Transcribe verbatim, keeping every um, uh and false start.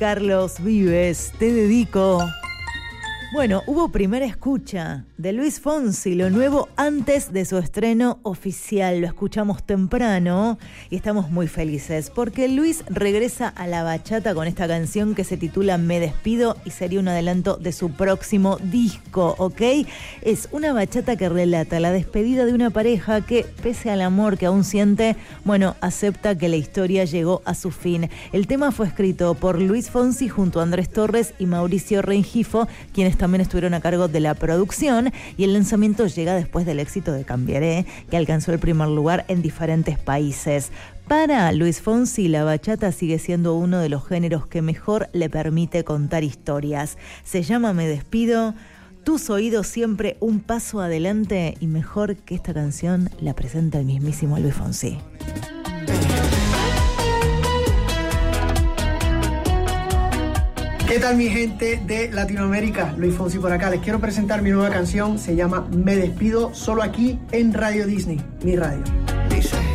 Carlos Vives, te dedico. Bueno, hubo primera escucha de Luis Fonsi, lo nuevo antes de su estreno oficial. Lo escuchamos temprano y estamos muy felices porque Luis regresa a la bachata con esta canción que se titula Me Despido y sería un adelanto de su próximo disco, ¿ok? Es una bachata que relata la despedida de una pareja que, pese al amor que aún siente, bueno, acepta que la historia llegó a su fin. El tema fue escrito por Luis Fonsi junto a Andrés Torres y Mauricio Rengifo, quienes también estuvieron a cargo de la producción, y el lanzamiento llega después del éxito de Cambiaré, que alcanzó el primer lugar en diferentes países. Para Luis Fonsi, la bachata sigue siendo uno de los géneros que mejor le permite contar historias. Se llama Me Despido, tus oídos siempre un paso adelante, y mejor que esta canción la presenta el mismísimo Luis Fonsi. ¿Qué tal, mi gente de Latinoamérica? Luis Fonsi por acá. Les quiero presentar mi nueva canción. Se llama Me Despido, solo aquí en Radio Disney, mi radio.